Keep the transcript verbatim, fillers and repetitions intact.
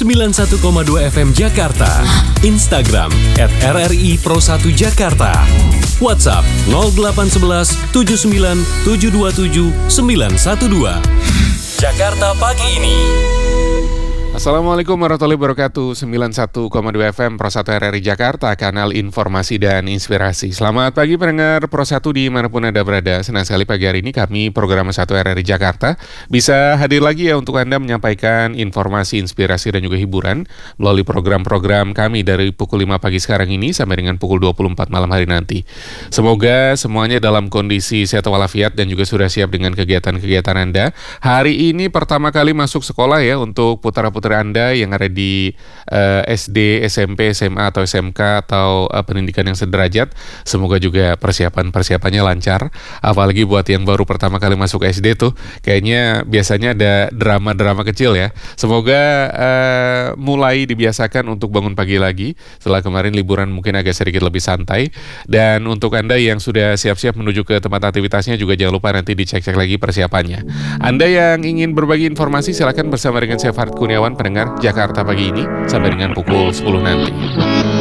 sembilan puluh satu koma dua F M Jakarta. Instagram et R R I Pro satu Jakarta. WhatsApp nol delapan satu satu tujuh sembilan tujuh dua tujuh sembilan satu dua. Jakarta Pagi Ini. Assalamualaikum warahmatullahi wabarakatuh. Sembilan puluh satu koma dua F M Pro satu R R I Jakarta, kanal informasi dan inspirasi. Selamat pagi pendengar Pro satu dimanapun Anda berada. Senang sekali pagi hari ini kami program satu R R I Jakarta bisa hadir lagi ya untuk Anda menyampaikan informasi, inspirasi dan juga hiburan melalui program-program kami dari pukul lima pagi sekarang ini sampai dengan pukul dua puluh empat malam hari nanti. Semoga semuanya dalam kondisi sehat walafiat dan juga sudah siap dengan kegiatan-kegiatan Anda. Hari ini pertama kali masuk sekolah ya untuk putra-putri Anda yang ada di uh, S D, S M P, S M A atau S M K atau uh, pendidikan yang sederajat. Semoga juga persiapan-persiapannya lancar. Apalagi buat yang baru pertama kali masuk S D tuh, kayaknya biasanya ada drama-drama kecil ya. Semoga uh, mulai dibiasakan untuk bangun pagi lagi. Setelah kemarin liburan mungkin agak sedikit lebih santai. Dan untuk Anda yang sudah siap-siap menuju ke tempat aktivitasnya juga jangan lupa nanti dicek-cek lagi persiapannya. Anda yang ingin berbagi informasi silakan bersama dengan saya Farid Kurniawan pendengar Jakarta Pagi Ini sampai dengan pukul sepuluh nanti.